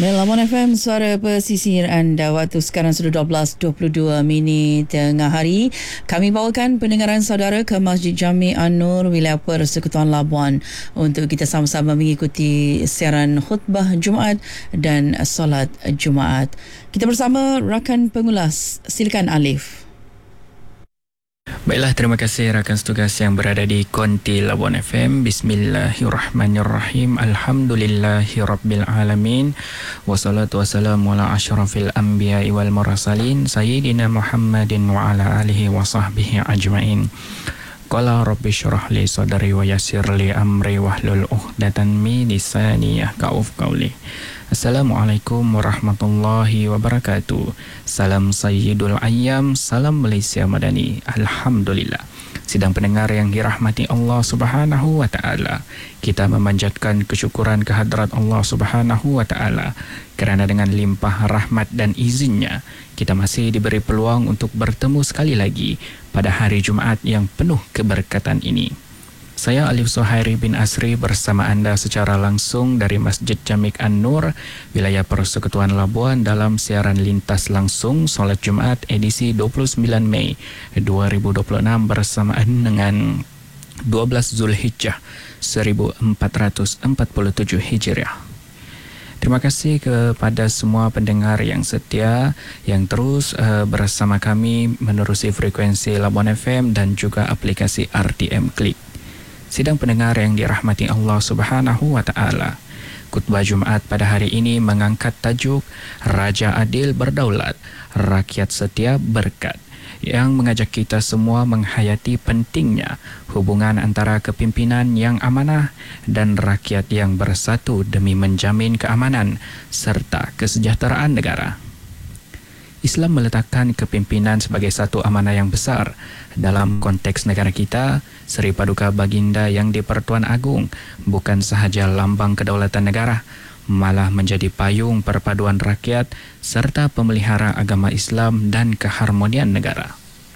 Labuan FM, suara pesisir anda. Waktu sekarang sudah 12.22 tengah hari. Kami bawakan pendengaran saudara ke Masjid Jami An-Nur, wilayah Persekutuan Labuan, untuk kita sama-sama mengikuti siaran khutbah Jumaat dan solat Jumaat. Kita bersama rakan pengulas. Silakan Alif. Baiklah, terima kasih rakan setugas yang berada di Konti Labuan FM. Bismillahirrahmanirrahim. Alhamdulillahirrabbilalamin. Wassalatu wassalamu ala asyrafil anbiya'i wal mursalin Sayyidina Muhammadin wa ala alihi wa sahbihi ajma'in. Qala rabbi syrah li sadri wa yassir li amri wahlul uqdatan min lisani yafqahu qawli. Assalamualaikum warahmatullahi wabarakatuh. Salam Sayyidul Ayyam, salam Malaysia Madani. Alhamdulillah. Sidang pendengar yang dirahmati Allah Subhanahu wa taala, kita memanjatkan kesyukuran kehadrat Allah Subhanahu wa taala kerana dengan limpah rahmat dan izinnya kita masih diberi peluang untuk bertemu sekali lagi pada hari Jumaat yang penuh keberkatan ini. Saya Alif Suhairi bin Asri bersama anda secara langsung dari Masjid Jami An-Nur, wilayah Persekutuan Labuan, dalam siaran lintas langsung solat Jumaat edisi 29 Mei 2026 bersamaan dengan 12 Zulhijjah 1447 Hijriah. Terima kasih kepada semua pendengar yang setia yang terus bersama kami menerusi frekuensi Labuan FM dan juga aplikasi RTM Klik. Sidang pendengar yang dirahmati Allah Subhanahu wa taala, khutbah Jumaat pada hari ini mengangkat tajuk Raja Adil Berdaulat, Rakyat Setia Berkat, yang mengajak kita semua menghayati pentingnya hubungan antara kepimpinan yang amanah dan rakyat yang bersatu demi menjamin keamanan serta kesejahteraan negara. Islam meletakkan kepimpinan sebagai satu amanah yang besar. Dalam konteks negara kita, Seri Paduka Baginda Yang di-Pertuan Agong bukan sahaja lambang kedaulatan negara, malah menjadi payung perpaduan rakyat serta pemelihara agama Islam dan keharmonian negara.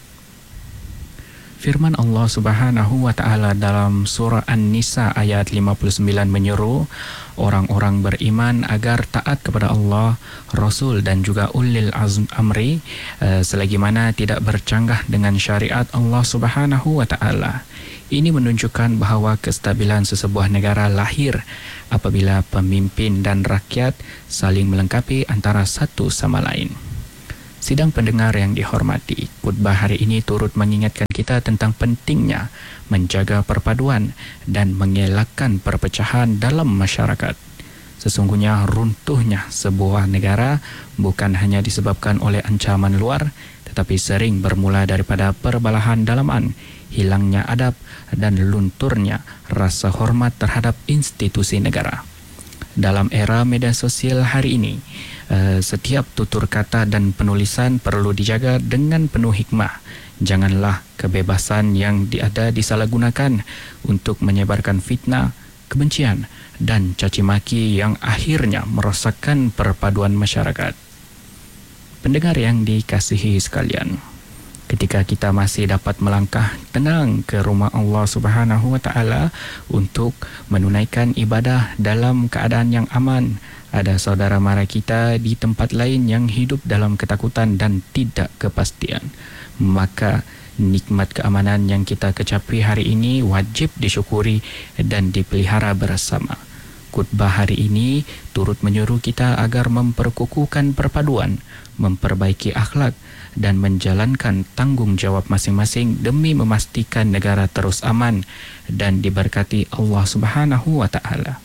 Firman Allah Subhanahu wa taala dalam surah An-Nisa ayat 59 menyeru orang-orang beriman agar taat kepada Allah, Rasul dan juga ulil azm amri selagi mana tidak bercanggah dengan syariat Allah Subhanahu wa taala. Ini menunjukkan bahawa kestabilan sesebuah negara lahir apabila pemimpin dan rakyat saling melengkapi antara satu sama lain. Sidang pendengar yang dihormati, khutbah hari ini turut mengingatkan kita tentang pentingnya menjaga perpaduan dan mengelakkan perpecahan dalam masyarakat. Sesungguhnya runtuhnya sebuah negara bukan hanya disebabkan oleh ancaman luar, tetapi sering bermula daripada perbalahan dalaman, hilangnya adab dan lunturnya rasa hormat terhadap institusi negara. Dalam era media sosial hari ini, setiap tutur kata dan penulisan perlu dijaga dengan penuh hikmah. Janganlah kebebasan yang ada disalahgunakan untuk menyebarkan fitnah, kebencian dan caci maki yang akhirnya merosakkan perpaduan masyarakat. Pendengar yang dikasihi sekalian, ketika kita masih dapat melangkah tenang ke rumah Allah Subhanahu wa taala untuk menunaikan ibadah dalam keadaan yang aman, ada saudara mara kita di tempat lain yang hidup dalam ketakutan dan tidak kepastian. Maka nikmat keamanan yang kita kecapi hari ini wajib disyukuri dan dipelihara bersama. Khutbah hari ini turut menyuruh kita agar memperkukuhkan perpaduan, memperbaiki akhlak dan menjalankan tanggungjawab masing-masing demi memastikan negara terus aman dan diberkati Allah Subhanahu wa taala.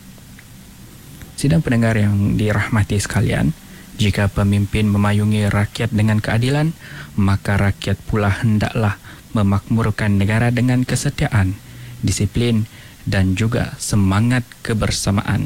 Sidang pendengar yang dirahmati sekalian, jika pemimpin memayungi rakyat dengan keadilan, maka rakyat pula hendaklah memakmurkan negara dengan kesetiaan, disiplin dan juga semangat kebersamaan.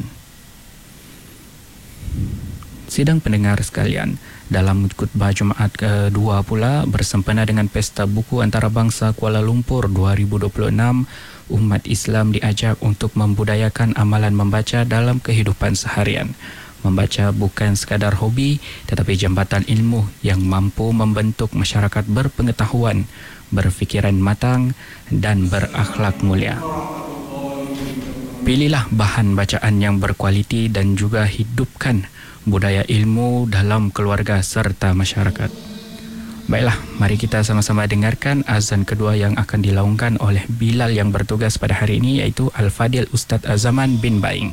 Sidang pendengar sekalian, dalam khutbah Jumaat kedua pula bersempena dengan Pesta Buku Antarabangsa Kuala Lumpur 2026, umat Islam diajak untuk membudayakan amalan membaca dalam kehidupan seharian. Membaca bukan sekadar hobi, tetapi jambatan ilmu yang mampu membentuk masyarakat berpengetahuan, berfikiran matang dan berakhlak mulia. Pilihlah bahan bacaan yang berkualiti dan juga hidupkan budaya ilmu dalam keluarga serta masyarakat. Baiklah, mari kita sama-sama dengarkan azan kedua yang akan dilaungkan oleh Bilal yang bertugas pada hari ini, iaitu Al-Fadil Ustaz Azaman bin Baing.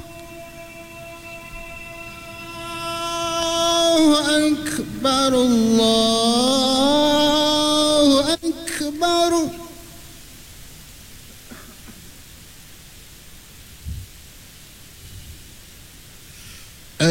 Allahu Akbar, Allahu Akbar.